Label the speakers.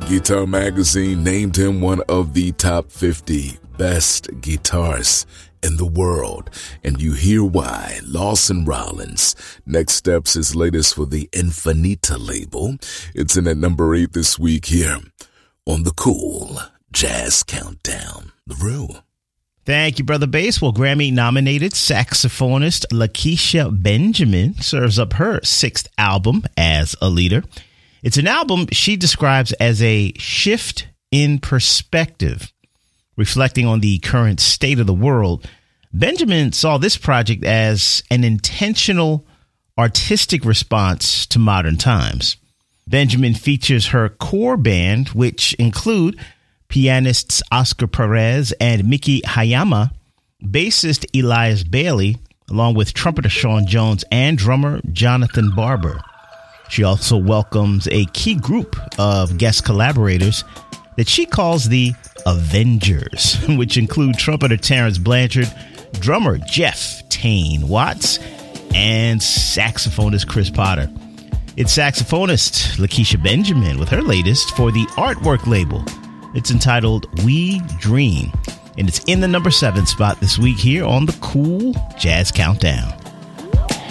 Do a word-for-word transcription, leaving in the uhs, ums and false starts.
Speaker 1: Guitar Magazine named him one of the top fifty best guitarists in the world, and you hear why. Lawson Rollins, Next Steps, his latest for the Infinita label. It's in at number eight this week here on the Cool Jazz Countdown. The Rule.
Speaker 2: Thank you, Brother Bass. Well, Grammy-nominated saxophonist Lakecia Benjamin serves up her sixth album as a leader. It's an album she describes as a shift in perspective, reflecting on the current state of the world. Benjamin saw this project as an intentional artistic response to modern times. Benjamin features her core band, which include pianists Oscar Perez and Miki Hayama, bassist Elias Bailey, along with trumpeter Sean Jones and drummer Jonathan Barber. She also welcomes a key group of guest collaborators that she calls the Avengers, which include trumpeter Terrence Blanchard, drummer Jeff Tane Watts, and saxophonist Chris Potter. It's saxophonist Lakecia Benjamin with her latest for the Artwork label. It's entitled We Dream, and it's in the number seven spot this week here on the Cool Jazz Countdown.